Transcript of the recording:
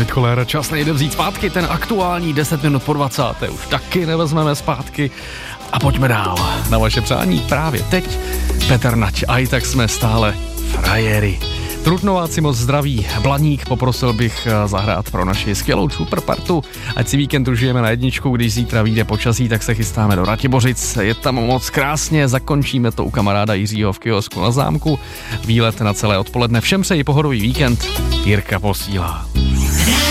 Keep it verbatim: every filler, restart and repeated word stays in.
David Koller, čas nejde vzít zpátky, ten aktuální deset minut po dvacáté už taky nevezmeme zpátky a pojďme dál. Na vaše přání právě teď Petr Nať, a i tak jsme stále frajery. Trutnováci moc zdraví, Blaník, poprosil bych zahrát pro naši skvělou superpartu, ať si víkend užijeme na jedničku, když zítra vyjde počasí, tak se chystáme do Ratibořic, je tam moc krásně, zakončíme to u kamaráda Jiřího v kiosku na Zámku, výlet na celé odpoledne, všem přeji pohodový víkend, Jirka posílá.